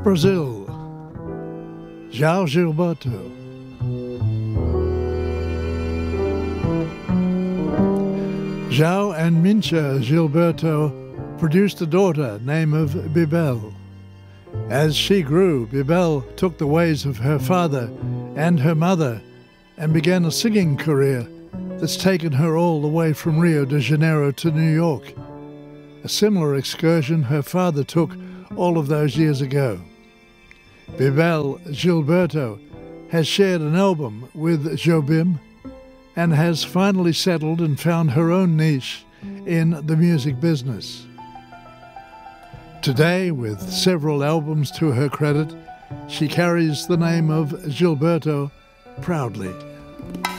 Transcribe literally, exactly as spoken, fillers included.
Brazil, João Gilberto. João and Mincha Gilberto produced a daughter named of Bebel. As she grew, Bebel took the ways of her father and her mother and began a singing career that's taken her all the way from Rio de Janeiro to New York. A similar excursion her father took all of those years ago. Bebel Gilberto has shared an album with Jobim and has finally settled and found her own niche in the music business. Today, with several albums to her credit, she carries the name of Gilberto proudly.